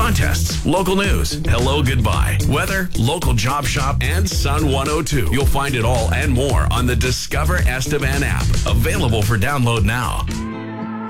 contests, local news, hello goodbye, weather, local job shop, and Sun 102. You'll find it all and more on the Discover Esteban app, available for download now.